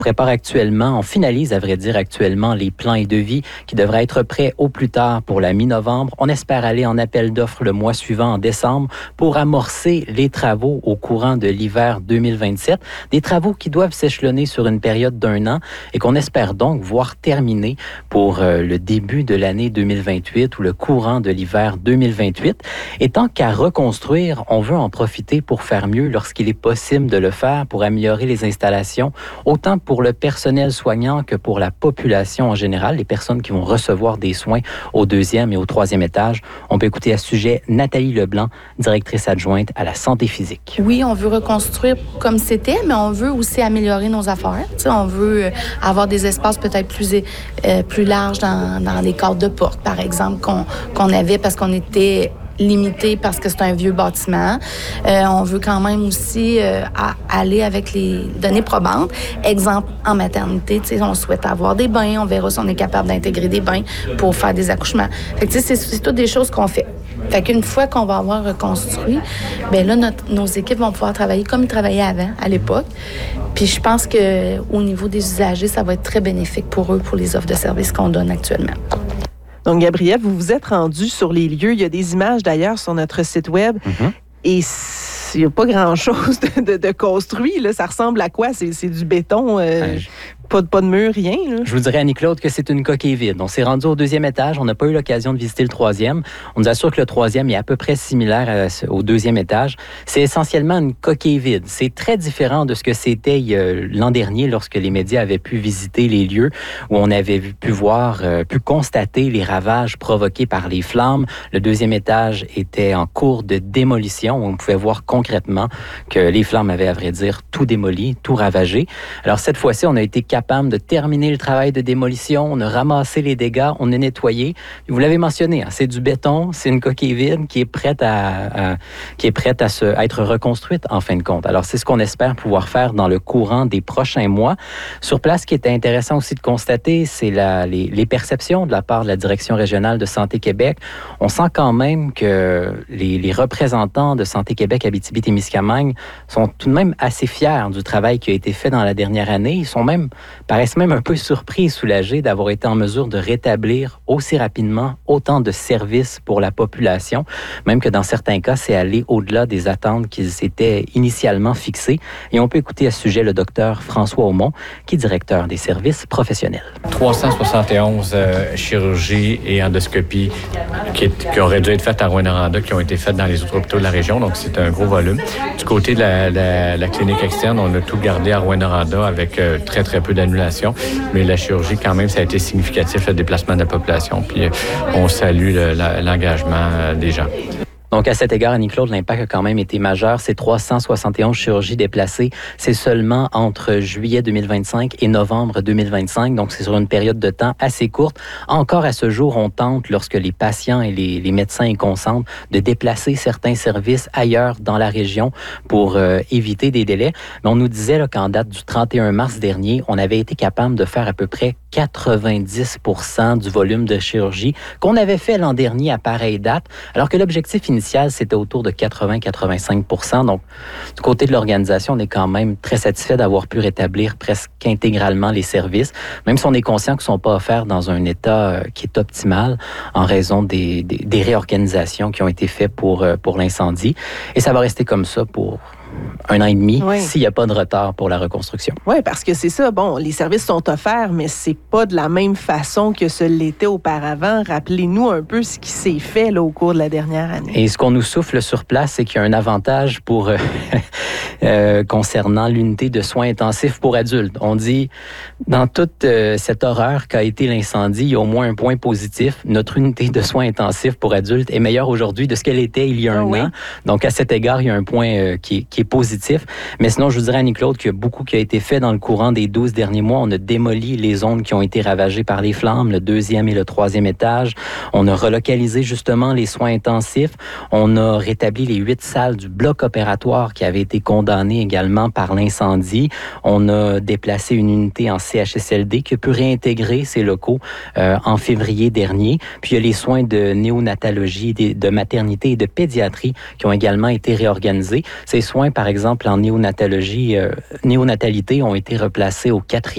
On finalise à vrai dire actuellement les plans et devis qui devraient être prêts au plus tard pour la mi-novembre. On espère aller en appel d'offres le mois suivant en décembre pour amorcer les travaux au courant de l'hiver 2027. Des travaux qui doivent s'échelonner sur une période d'1 an et qu'on espère donc voir terminer pour le début de l'année 2028 ou le courant de l'hiver 2028. Et tant qu'à reconstruire, on veut en profiter pour faire mieux lorsqu'il est possible de le faire, pour améliorer les installations, autant pour le personnel soignant que pour la population en général, les personnes qui vont recevoir des soins au 2e et au 3e étage. On peut écouter à ce sujet Nathalie Leblanc, directrice adjointe à la santé physique. Oui, on veut reconstruire comme c'était, mais on veut aussi améliorer nos affaires. Tu sais, on veut avoir des espaces peut-être plus larges dans les cadres de porte, par exemple, qu'on avait parce qu'on était limité parce que c'est un vieux bâtiment. On veut quand même aussi aller avec les données probantes. Exemple, en maternité, tu sais, on souhaite avoir des bains. On verra si on est capable d'intégrer des bains pour faire des accouchements. Fait que, tu sais, c'est toutes des choses qu'on fait. Fait qu'une fois qu'on va avoir reconstruit, bien là, nos équipes vont pouvoir travailler comme ils travaillaient avant, à l'époque. Puis je pense qu'au niveau des usagers, ça va être très bénéfique pour eux, pour les offres de services qu'on donne actuellement. Donc, Gabrielle, vous vous êtes rendu sur les lieux. Il y a des images, d'ailleurs, sur notre site Web. Mm-hmm. Et il n'y a pas grand-chose de construit. Là. Ça ressemble à quoi? C'est du béton, pas de mur, rien. Là. Je vous dirais, Annie-Claude, que c'est une coquille vide. On s'est rendu au 2e étage. On n'a pas eu l'occasion de visiter le 3e. On nous assure que le 3e est à peu près similaire au 2e étage. C'est essentiellement une coquille vide. C'est très différent de ce que c'était l'an dernier, lorsque les médias avaient pu visiter les lieux où on avait pu constater les ravages provoqués par les flammes. Le 2e étage était en cours de démolition. On pouvait voir concrètement que les flammes avaient, à vrai dire, tout démoli, tout ravagé. Alors, cette fois-ci, on a été capable de terminer le travail de démolition. On a ramassé les dégâts, on a nettoyé. Vous l'avez mentionné, hein, c'est du béton, c'est une coquille vide qui est prête à être reconstruite en fin de compte. Alors, c'est ce qu'on espère pouvoir faire dans le courant des prochains mois. Sur place, ce qui est intéressant aussi de constater, c'est les perceptions de la part de la Direction régionale de Santé Québec. On sent quand même que les représentants de Santé Québec Abitibi-Témiscamingue sont tout de même assez fiers du travail qui a été fait dans la dernière année. Ils paraissent même un peu surpris et soulagés d'avoir été en mesure de rétablir aussi rapidement autant de services pour la population, même que dans certains cas, c'est aller au-delà des attentes qu'ils s'étaient initialement fixées. Et on peut écouter à ce sujet le docteur François Aumont, qui est directeur des services professionnels. 371 chirurgies et endoscopies qui auraient dû être faites à Rouyn-Noranda, qui ont été faites dans les autres hôpitaux de la région, donc c'est un gros volume. Du côté de la clinique externe, on a tout gardé à Rouyn-Noranda avec très, très peu d'annulation, mais la chirurgie, quand même, ça a été significatif, le déplacement de la population, puis on salue l'engagement des gens. Donc, à cet égard, Annie-Claude, l'impact a quand même été majeur. Ces 371 chirurgies déplacées, c'est seulement entre juillet 2025 et novembre 2025. Donc, c'est sur une période de temps assez courte. Encore à ce jour, on tente, lorsque les patients et les médecins y consentent, de déplacer certains services ailleurs dans la région pour éviter des délais. Mais on nous disait là, qu'en date du 31 mars dernier, on avait été capable de faire à peu près 90% du volume de chirurgie qu'on avait fait l'an dernier à pareille date, alors que l'objectif initial, c'était autour de 80-85%. Donc, du côté de l'organisation, on est quand même très satisfait d'avoir pu rétablir presque intégralement les services, même si on est conscient qu'ils ne sont pas offerts dans un état qui est optimal en raison des réorganisations qui ont été faites pour l'incendie. Et ça va rester comme ça pour 1 an et demi, s'il n'y a pas de retard pour la reconstruction. Oui, parce que c'est ça. Bon, les services sont offerts, mais c'est pas de la même façon que ce l'était auparavant. Rappelez-nous un peu ce qui s'est fait là, au cours de la dernière année. Et ce qu'on nous souffle sur place, c'est qu'il y a un avantage pour concernant l'unité de soins intensifs pour adultes. On dit, dans toute cette horreur qu'a été l'incendie, il y a au moins un point positif. Notre unité de soins intensifs pour adultes est meilleure aujourd'hui de ce qu'elle était il y a un an. Donc, à cet égard, il y a un point qui est positif. Mais sinon, je vous dirais, Annie-Claude, qu'il y a beaucoup qui a été fait dans le courant des 12 derniers mois. On a démoli les zones qui ont été ravagées par les flammes, le 2e et le 3e étage. On a relocalisé justement les soins intensifs. On a rétabli les 8 salles du bloc opératoire qui avaient été condamnées également par l'incendie. On a déplacé une unité en CHSLD qui a pu réintégrer ses locaux en février dernier. Puis il y a les soins de néonatologie, de maternité et de pédiatrie qui ont également été réorganisés. Ces soins, par exemple, en néonatalité, ont été replacés au 4e